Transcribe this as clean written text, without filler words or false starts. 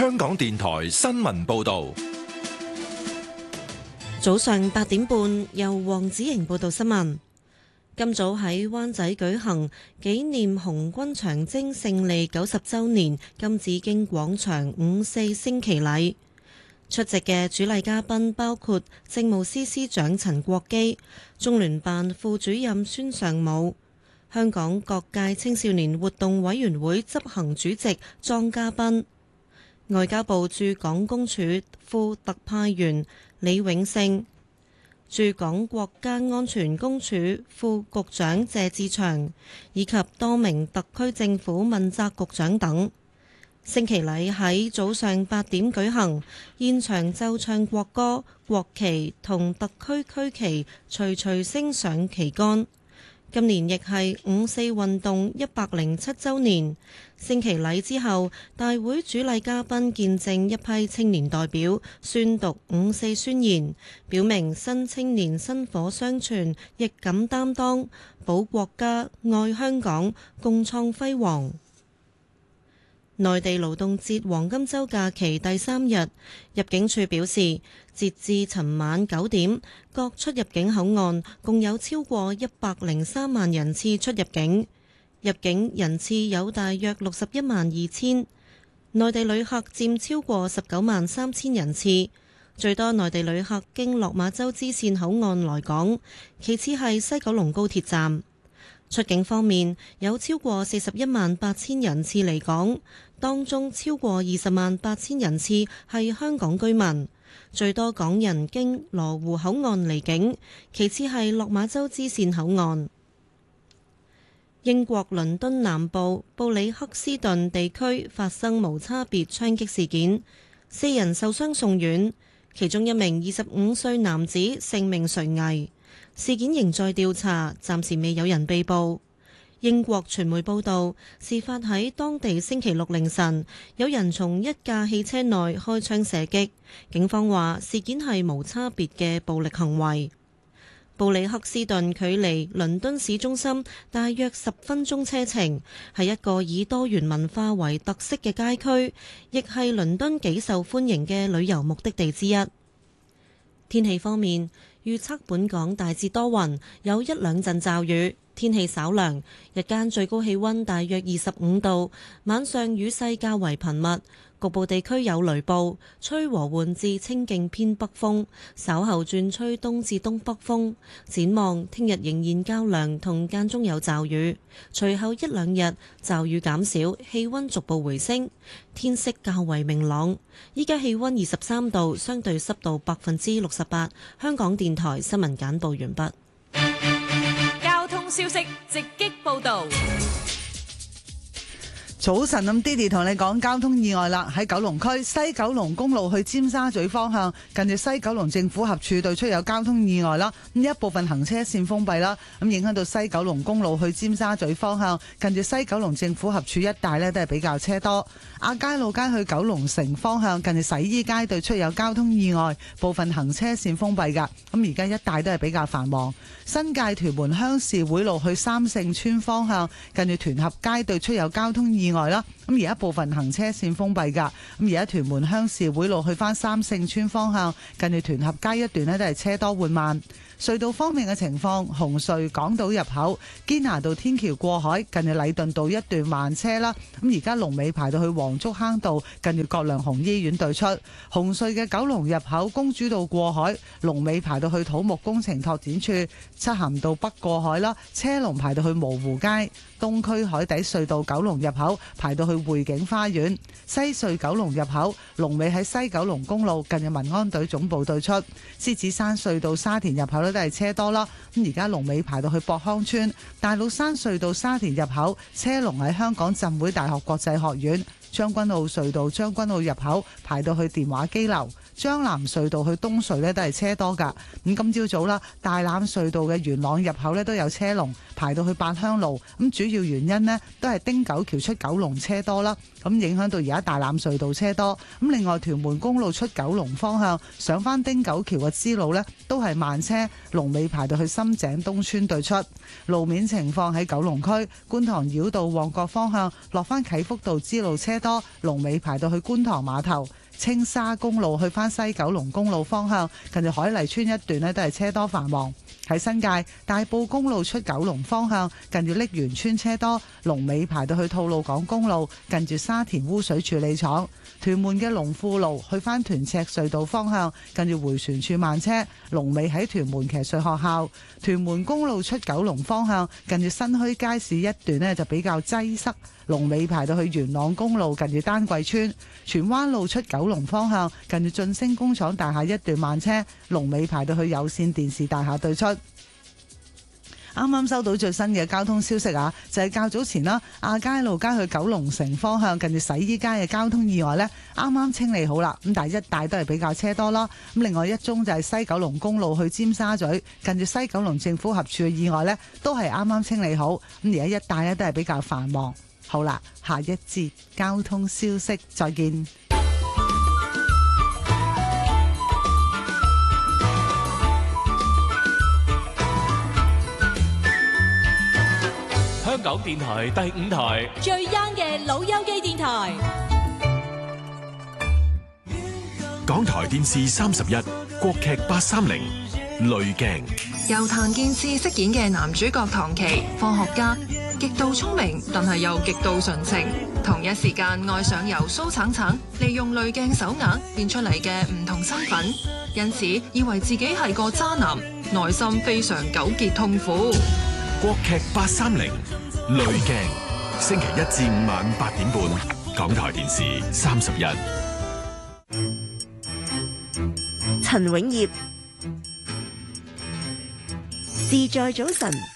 香港電台新聞報道。 早上8點半，由黃子瑩報道新聞。今早喺灣仔舉行紀念紅軍長征勝利90週年金紫荊廣場5·4升旗禮。出席嘅主禮嘉賓包括政務司司長陳國基、中聯辦副主任孫尚武、香港各界青少年活動委員會執行主席莊家彬、外交部駐港公署副特派員李永勝、駐港國家安全公署副局長謝志祥，以及多名特區政府問責局長等。升旗禮喺早上8點舉行，現場奏唱國歌、國旗同特區區旗徐徐升上旗杆。今年亦係5·4運動107週年。升旗禮之後，大會主禮嘉賓見證一批青年代表宣讀5·4宣言，表明新青年薪火相傳，亦敢擔當，保國家、愛香港，共創輝煌。內地勞動節黃金週假期第3日，入境處表示，截至尋晚9點，各出入境口岸共有超過103萬人次出入境，入境人次有大約61萬2千，內地旅客佔超過19萬3千人次，最多內地旅客經落馬洲支線口岸來港，其次係西九龍高鐵站。出境方面，有超過41萬8千人次離港，當中超過20萬8千人次係香港居民，最多港人經羅湖口岸離境，其次係落馬洲支線口岸。英國倫敦南部布里克斯頓地區發生無差別槍擊事件，4人受傷送院，其中一名25歲男子性命垂危。事件仍在調查，暫時未有人被捕。英國傳媒報道，事發喺當地星期六凌晨，有人從一架汽車內開槍射擊。警方話事件係無差別嘅暴力行為。布里克斯頓距離倫敦市中心大約10分鐘車程，係一個以多元文化為特色嘅街區，亦係倫敦幾受歡迎嘅旅遊目的地之一。天氣方面，預測本港大致多雲，有一兩陣驟雨，天氣稍涼，日間最高氣溫大約25度，晚上雨勢較為頻密，局部地區有雷暴，吹和緩至清勁偏北風，稍後轉吹東至東北風。展望聽日仍然較涼，同間中有驟雨，隨後一兩日驟雨減少，氣溫逐步回升，天色較為明朗。依家氣溫23度，相對濕度68%。香港電台新聞簡報完畢。 交通消息直擊報道。 早晨，咁 Didi 同你講交通意外啦，喺九龍區西九龍公路去尖沙咀方向，近住西九龍政府合署對出有交通意外啦，咁一部分行車線封閉啦，咁影響到西九龍公路去尖沙咀方向，近住西九龍政府合署一帶呢都係比較車多。亞皆老街去九龍城方向，近住洗衣街對出有交通意外，部分行車線封閉噶，咁而家一帶都係比較繁忙。新界屯門鄉事會路去三聖村方向，近住屯合街對出有交通意外啦，咁而家部分行車線封閉噶，咁而家屯門鄉事會路去翻三聖村方向，近住屯合街一段呢都係車多緩慢。隧道方面嘅情況，紅隧港島入口堅拿道天橋過海，近住禮頓道一段慢車啦。咁而家龍尾排到去黃竹坑道，近住葛量洪醫院對出。紅隧嘅九龍入口公主道過海，龍尾排到去土木工程拓展處。漆咸道北過海啦，車龍排到去蕪湖街。東區海底隧道九龍入口排到去匯景花園。西隧九龍入口龍尾喺西九龍公路，近住民安隊總部對出。獅子山隧道沙田入口都係車多啦，咁而家龍尾排到去博康村。大老山隧道沙田入口車龍喺香港浸會大學國際學院。將軍澳隧道將軍澳入口排到去電話機樓。 將藍隧道去東隧呢都係車多㗎。咁今朝早啦，大欖隧道嘅元朗入口呢都有車龍排到去八鄉路。咁主要原因呢都係汀九橋出九龍車多啦，咁影響到而家大欖隧道車多。咁另外屯門公路出九龍方向上返汀九橋嘅支路呢都係慢車，龍尾排到去深井東村對出。路面情況喺九龍區觀塘繞道旺角方向落返啟福道支路車多，龍尾排到去觀塘碼頭。青沙公路去返西九龍公路方向，近住海麗村一段呢都係車多繁忙。喺新界大埔公路出九龍方向，近住瀝源村車多，龍尾排到去吐露港公路，近住沙田污水處理廠。屯門嘅龍富路去返屯赤隧道方向，近住迴旋處慢車，龍尾喺屯門騎術學校。屯門公路出九龍方向，近住新墟街市一段呢就比較擠塞，龍尾排到去元朗公路，近住丹桂村。荃灣路出九龍方向，近住晉升工廠大廈一段慢車，龍尾排到去有線電視大廈對出。啱啱收到最新嘅交通消息啊，就係較早前啦，亞皆老街去九龍城方向近住洗衣街嘅交通意外呢，啱啱清理好啦。咁但係一帶都係比較車多啦。咁另外一宗就係西九龍公路去尖沙咀近住西九龍政府合署嘅意外呢，都係啱啱清理好。咁而家一帶呢都係比較繁忙。好啦，下一節交通消息再見。 香港電台第5台最 young 嘅老友記電台， 港台電視31國劇830濾鏡。 由譚建次飾演嘅男主角唐琪，科學家，極度聰明，但係又極度純情。同一時間愛上由蘇橙橙利用濾鏡手鐲變出嚟嘅唔同身份，因此以為自己係個渣男，內心非常糾結痛苦。 國劇830濾鏡，星期1至5晚8點半，港台電視31。 陳永業，自在早晨。